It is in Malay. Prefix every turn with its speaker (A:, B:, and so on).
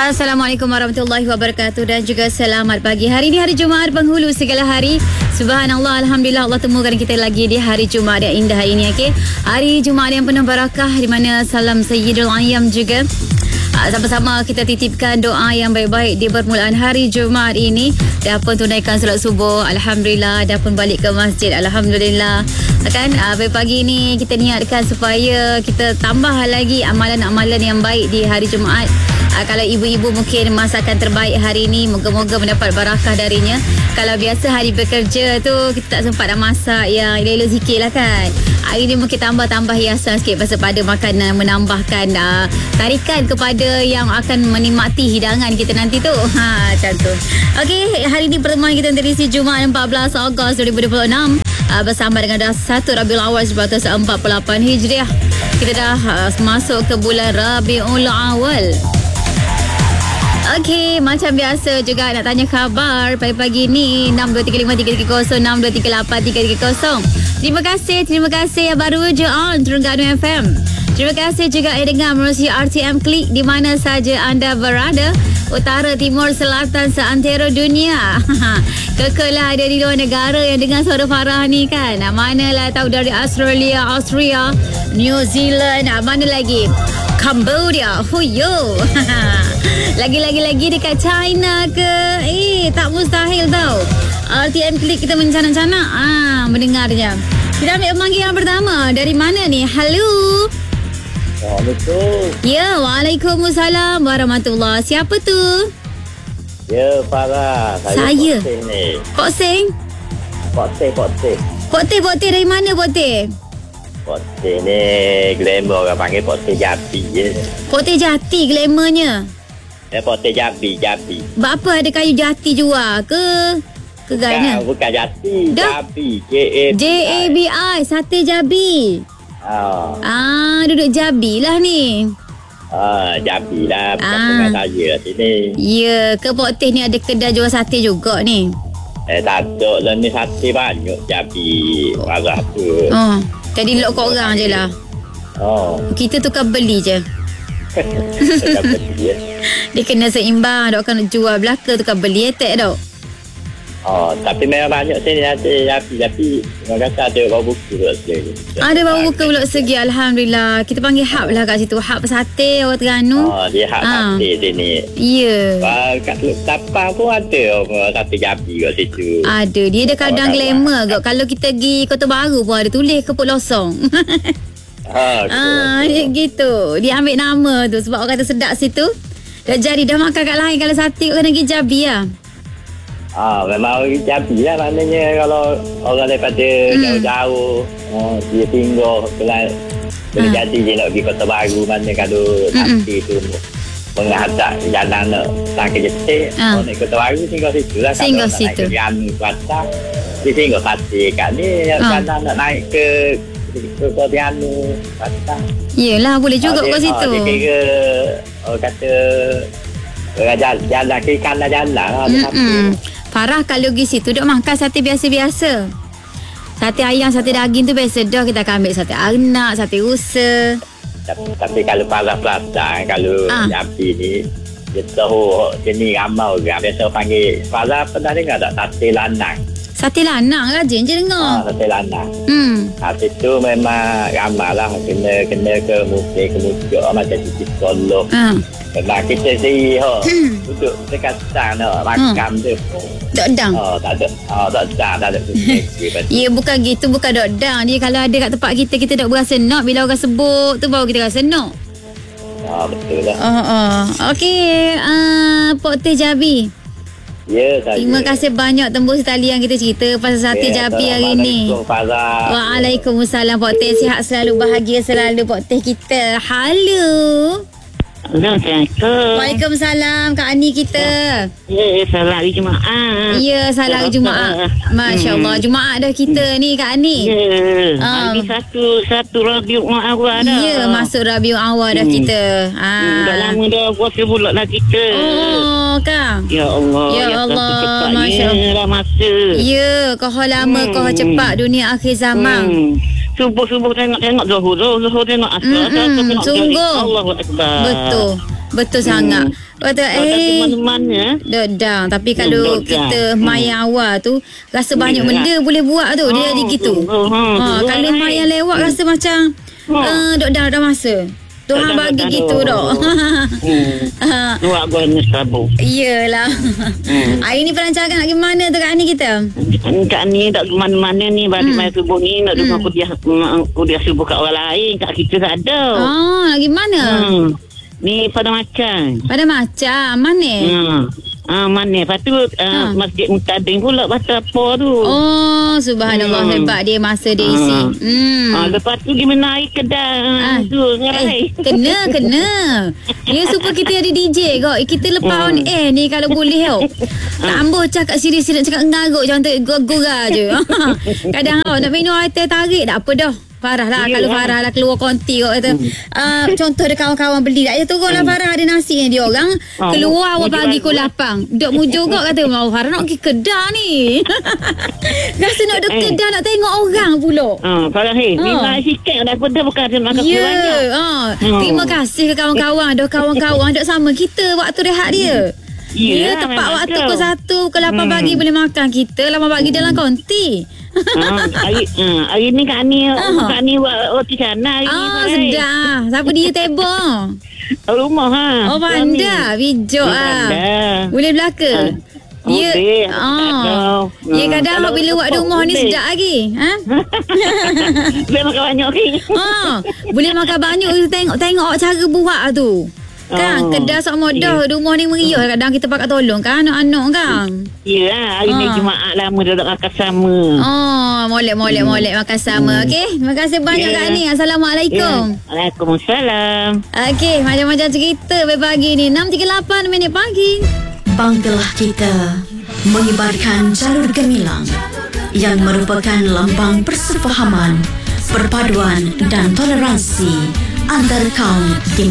A: Assalamualaikum warahmatullahi wabarakatuh dan juga selamat pagi. Hari ini hari Jumaat penghulu segala hari. Subhanallah, alhamdulillah Allah temukan kita lagi di hari Jumaat yang indah ini, okey. Hari Jumaat yang penuh barakah di mana salam Sayyidul Ayyam juga. Sama-sama kita titipkan doa yang baik-baik di permulaan hari Jumaat ini. Dah pun tunaikan solat subuh, alhamdulillah. Dah pun balik ke masjid, alhamdulillah. Kan pagi ni kita niatkan supaya kita tambah lagi amalan-amalan yang baik di hari Jumaat. Kalau ibu-ibu mungkin masakan terbaik hari ini, moga-moga mendapat barakah darinya. Kalau biasa hari bekerja tu kita tak sempat nak masak yang elok-elok sikit lah kan. Hari ni mungkin tambah hiasan sikit pasal pada makanan, menambahkan tarikan kepada yang akan menikmati hidangan kita nanti tu. Macam tu. Okey, hari ni pertemuan kita terisi Jumaat 14 Ogos 2026 bersama dengan dah 1 Rabiul Awal 1448 Hijriah. Kita dah masuk ke bulan Rabiul Awal. Okey, macam biasa juga nak tanya khabar pagi-pagi ni 6235 330 62388 330. Terima kasih yang baru je on Terengganu FM. Terima kasih juga yang dengar melalui RTM Klik di mana saja anda berada, utara, timur, selatan, seantero dunia. Kekelah ada di luar negara yang dengar suara Farah ni kan. Manalah tahu dari Australia, New Zealand, mana lagi? Cambodia, huyo. Lagi dekat China ke? Tak mustahil tau. RTM Klik kita mencana-cana mendengarnya. Kita ambil pemanggilan pertama. Dari mana ni? Halo.
B: Assalamualaikum.
A: Ya, waalaikumsalam warahmatullahi. Siapa tu?
B: Ya, Farah.
A: Saya. Pok Seng. Pok Teh dari mana Pok Teh?
B: Pok Teh ni glamour orang panggil Pok Teh Jabi je.
A: Pok Teh Jati glamournya.
B: Pok Teh Jabi.
A: Apa ada kayu jati jual ke? Ke gana?
B: Bukan Jati.
A: Dah?
B: Jabi.
A: JABI. Sate Jabi. Duduk Jabi lah ni.
B: Jabi lah. Bukan dengan saya lah sini.
A: Ya, ke Pok Teh ni ada kedai jual sate juga ni?
B: Tak ada lah ni sate banyak Jabi. Farah tu.
A: Jadi lok kat orang je lah. Kita tukar beli je. Dia kena seimbang. Dok akan jual belaka tukar beli tak dok?
B: Tapi memang banyak sini ada tapi orang kata ada bau buku pula segi.
A: Ada bau buku pula segi, alhamdulillah. Kita panggil hub lah kat situ. Hub sate orang Terengganu.
B: Dia hub sate sini.
A: Ya.
B: Kat Tapang pun ada sate Jabi kat situ.
A: Ada. Dia ada kadang glamour kot. Kalau kita pergi Kota Baru pun ada tulis Keput Losong. Dia gitu. Dia ambil nama tu sebab orang kata sedap situ. Dah jadi dah makan kat lain. Kalau sate kena pergi Jabi lah.
B: Memang orang Jabi lah maknanya. Kalau orang daripada jauh-jauh dia tinggal boleh jadi je nak pergi Kota Baru. Mana kalau sate tu menghadap jalan nak sampai Jetik, naik Kota Baru tinggal situ lah.
A: Singgah
B: kalau
A: situ.
B: Nak naik ke Rianu Kuala dia tinggal sate kat ni. Jalan nak naik ke Kota Rianu Kuala.
A: Yelah, boleh juga kat situ.
B: Dia kira kata jalan kiri kanan jalan lah.
A: Farah kalau pergi situ duk makan sate biasa-biasa. Sate ayam, sate daging tu biasa dah. Kita akan ambil sate anak, sate rusa.
B: Tapi kalau Farah perasan, kalau Jabi ni dia tahu jenis ramai orang. Biasa panggil Farah, pernah dengar tak sate lanang?
A: Sate lanang rajin je dengar.
B: Sate lanang. Sate tu memang ramai lah. Kena ke muka macam Cici Solo. Sebab kita sendiri duduk dekat sana makan tu.
A: Dok dang.
B: Tak ada.
A: Ya, bukan gitu, bukan dok dang. Dia kalau ada kat tempat kita dok berasa nak. Bila orang sebut tu baru kita rasa nak.
B: Betul lah.
A: Okey, Pok Teh Jabi.
B: Ya, saya.
A: Terima kasih banyak tembus talian kita cerita pasal sate Jabi hari ni. Waalaikumsalam Pok Teh. Sihat selalu, bahagia selalu Pok Teh kita. Halo.
C: Assalamualaikum.
A: Waalaikumsalam Kak Ani kita.
C: Ya, salam hari Jumaat.
A: Ya, salam hari Jumaat. Masya Allah, Jumaat dah kita ni Kak Ani.
C: Ya, hari satu Rabiul Awal dah.
A: Ya, masuk Rabiul Awal dah kita.
C: Dah lama dah puasa pula lah kita.
A: Kang.
C: Ya Allah.
A: Ya Allah, Masya Allah.
C: Dah masa.
A: Ya, kau lama kau cepat dunia akhir zaman.
C: Subuh tengok Zuhur tengok asar.
A: Sungguh.
C: Allahu Akbar.
A: Betul. Betul sangat. Kata
C: mana-mana.
A: Dodang. Tapi kalau kita main awal tu, rasa banyak benda boleh buat tu. Dia ada gitu. Kalau main lewat rasa macam dodang dah masa. Tuhan bagi gitu dah.
C: Luak guna sabuk.
A: Iyalah. Hari ni perancangan nak pergi mana tu Kak Ani kita?
C: Kak Ni tak ke mana-mana ni. Balik main subuh ni nak dengar kuliah subuh kat orang lain. Kak kita tak ada.
A: Nak pergi mana?
C: Ni pada macam.
A: Pada macam mana?
C: Mana? Lepas tu Masjid Mutadin pula pasal apa tu.
A: Oh, subhanallah, hebat dia masa dia isi.
C: Lepas tu gimana air kedai tu ngerai.
A: Kena. Dia supaya kita ada DJ kok. Kita lepas on air ni kalau boleh tau. Nak ambil cakap serius nak cakap ngarut macam tu gora je. Kadang nak minum air teh tarik tak apa dah. Farah lah. Kalau Farah lah keluar konti kau kata contoh ada kawan-kawan beli tak, turun lah Farah ada nasi yang dia orang keluar awal pagi pukul 8 duk mujur kau kata mau Farah nak pergi kedah ni. Rasa nak duk kedah nak tengok orang pula.
C: Farah memang sikit daripada bukan ada makan banyak.
A: Terima kasih ke kawan-kawan. Ada kawan-kawan duk sama kita waktu rehat dia. Ya, tepat waktu pukul 1 pukul 8 pagi boleh makan. Kita 8 pagi dalam konti.
C: Hari ni Kak Ni buat roti canai hari ni.
A: Sedap. Siapa dia tebong?
C: Rumah
A: Oh, pandai. Bijak boleh belaka. Dia dia kadang bila buat rumah ni sedap lagi.
C: Boleh makan banyak lagi.
A: Boleh makan banyak. Tengok cara buat tu. Kan kedai sok modah rumah ni meriah. Kadang kita pakai tolong kan anak-anak kan.
C: Ya, hari ni Jumaat lama dah tak makan sama.
A: Molek makan sama. Okey, terima kasih banyak Kak Ni. Assalamualaikum.
C: Waalaikumsalam.
A: Okey, macam-macam cerita pagi ni 6.38 minit pagi.
D: Banggalah kita mengibarkan jalur gemilang yang merupakan lambang persefahaman, perpaduan dan toleransi antar kaum di